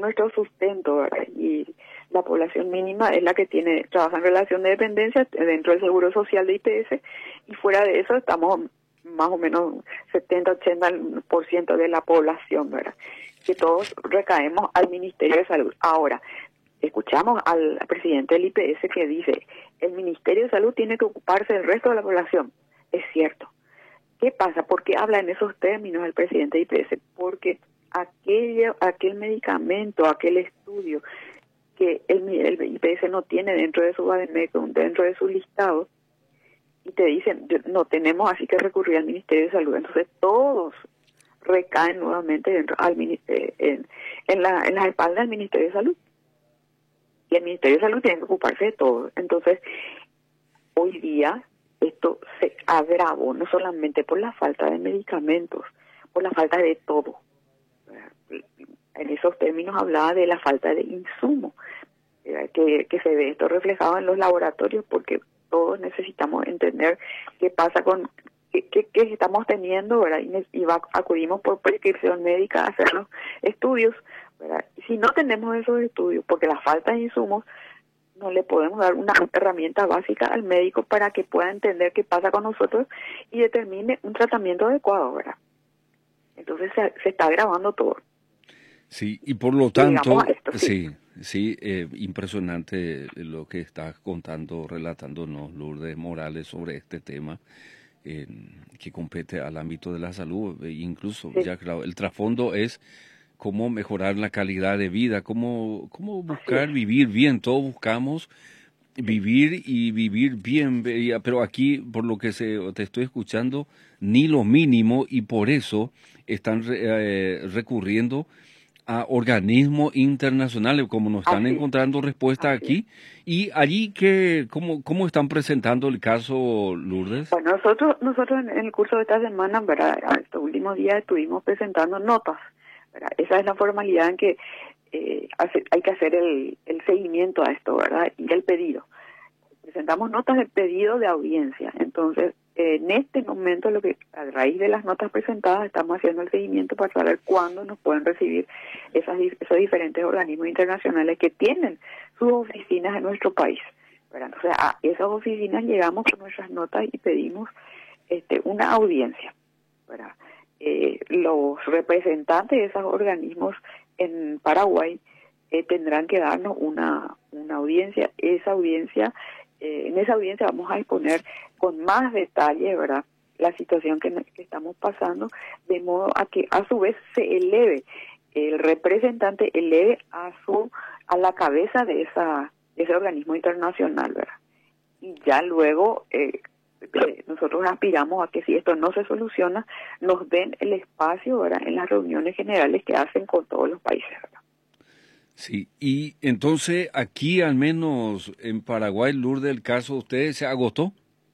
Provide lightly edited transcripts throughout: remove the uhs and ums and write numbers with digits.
nuestro sustento, ¿verdad? Y la población mínima es la que trabaja en relación de dependencia dentro del Seguro Social de IPS, y fuera de eso estamos más o menos 70-80% de la población, ¿verdad? Que todos recaemos al Ministerio de Salud. Ahora, escuchamos al presidente del IPS que dice, el Ministerio de Salud tiene que ocuparse del resto de la población. Es cierto. ¿Qué pasa? ¿Por qué habla en esos términos el presidente del IPS? Porque aquel medicamento, aquel estudio que el IPS no tiene dentro de su vademecum, dentro de su listado, y te dicen, no tenemos, así que recurrir al Ministerio de Salud. Entonces todos recaen nuevamente dentro al en las espaldas del Ministerio de Salud. Y el Ministerio de Salud tiene que ocuparse de todo. Entonces, hoy día esto se agravó no solamente por la falta de medicamentos, por la falta de todo. En esos términos hablaba de la falta de insumos, que se ve esto reflejado en los laboratorios, porque todos necesitamos entender qué pasa con qué estamos teniendo, ¿verdad? Y acudimos por prescripción médica a hacer los estudios, ¿verdad? Y si no tenemos esos estudios, porque la falta de insumos, no le podemos dar una herramienta básica al médico para que pueda entender qué pasa con nosotros y determine un tratamiento adecuado, ¿verdad? Entonces se está agravando todo. Sí, y por lo tanto, esto, sí, impresionante lo que estás contando, relatándonos, Lourdes Morales, sobre este tema que compete al ámbito de la salud. Incluso, sí, ya claro, el trasfondo es cómo mejorar la calidad de vida, cómo buscar vivir bien. Todos buscamos vivir y vivir bien, pero aquí, por lo que te estoy escuchando, ni lo mínimo, y por eso están recurriendo a organismos internacionales, como nos están encontrando respuestas aquí. Y allí, ¿cómo están presentando el caso, Lourdes? Bueno, nosotros en el curso de esta semana, ¿verdad? Estos últimos días estuvimos presentando notas, ¿verdad? Esa es la formalidad en que hay que hacer el seguimiento a esto, ¿verdad? Y el pedido. Presentamos notas de pedido de audiencia. Entonces, en este momento, a raíz de las notas presentadas, estamos haciendo el seguimiento para saber cuándo nos pueden recibir esos diferentes organismos internacionales que tienen sus oficinas en nuestro país, ¿verdad? Entonces, a esas oficinas llegamos con nuestras notas y pedimos una audiencia, ¿verdad? Los representantes de esos organismos en Paraguay tendrán que darnos una audiencia. En esa audiencia vamos a exponer con más detalle, ¿verdad?, la situación que estamos pasando, de modo a que a su vez el representante eleve a la cabeza de ese organismo internacional, ¿verdad? Y ya luego nosotros aspiramos a que, si esto no se soluciona, nos den el espacio, ¿verdad?, en las reuniones generales que hacen con todos los países, ¿verdad? Sí, y entonces aquí, al menos en Paraguay, Lourdes, el caso de ustedes se agotó.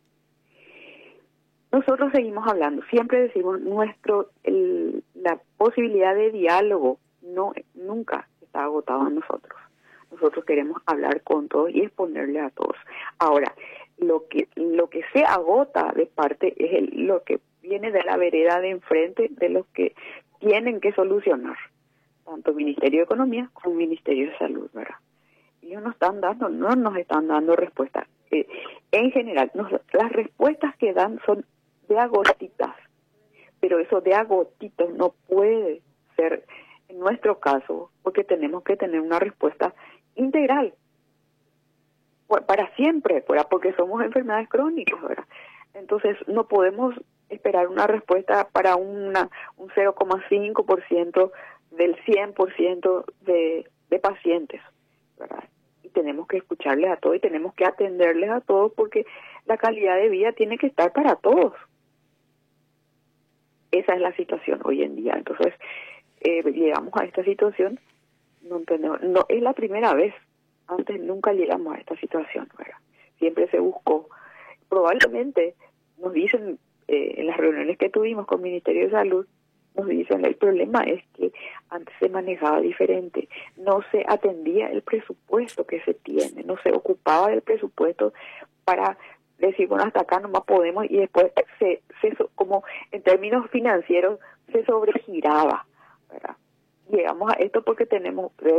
Nosotros seguimos hablando, siempre decimos la posibilidad de diálogo nunca está agotada en nosotros. Nosotros queremos hablar con todos y exponerle a todos. Ahora, lo que se agota de parte es lo que viene de la vereda de enfrente, de los que tienen que solucionar, tanto el Ministerio de Economía como el Ministerio de Salud, ¿verdad? Ellos no nos están dando respuestas. En general, las respuestas que dan son de a gotitas, pero eso de a gotitos no puede ser en nuestro caso, porque tenemos que tener una respuesta integral para siempre, ¿verdad? Porque somos enfermedades crónicas, ¿verdad? Entonces no podemos esperar una respuesta para un 0,5% del 100% de pacientes, ¿verdad? Y tenemos que escucharles a todos y tenemos que atenderles a todos, porque la calidad de vida tiene que estar para todos. Esa es la situación hoy en día. Entonces, llegamos a esta situación, no es la primera vez, antes nunca llegamos a esta situación, ¿verdad? Siempre se buscó, probablemente nos dicen en las reuniones que tuvimos con el Ministerio de Salud, nos dicen, el problema es que antes se manejaba diferente, no se atendía el presupuesto que se tiene, no se ocupaba del presupuesto para decir, bueno, hasta acá nomás podemos, y después como en términos financieros se sobregiraba, ¿verdad? Llegamos a esto porque tenemos